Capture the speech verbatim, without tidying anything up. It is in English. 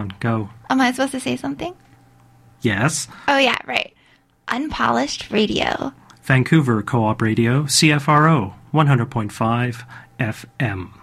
on, go. Am I supposed to say something? Yes. Oh, yeah, right. Unpolished Radio. Vancouver Co-op Radio, C F R O, one hundred point five F M.